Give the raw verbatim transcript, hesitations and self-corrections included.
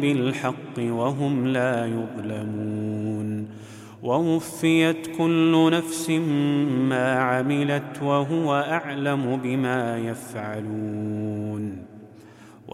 بالحق وهم لا يظلمون ووفيت كل نفس ما عملت وهو أعلم بما يفعلون